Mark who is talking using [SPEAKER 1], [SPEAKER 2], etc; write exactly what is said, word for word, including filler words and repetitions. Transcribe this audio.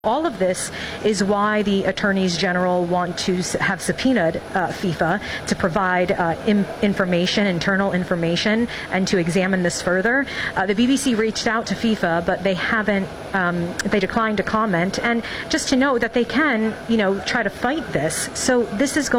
[SPEAKER 1] All of this is why the attorneys general want to have subpoenaed uh, FIFA to provide uh, in, information, internal information, and to examine this further. Uh, the B B C reached out to FIFA, but they haven't. Um, they declined to comment. And just to know that they can, you know, try to fight this. So this is going.